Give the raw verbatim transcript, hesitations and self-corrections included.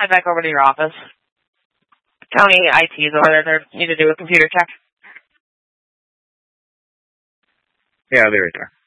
Head back over to your office. Tony, I T is over there. They need to do a computer check. Yeah, I'll be right there.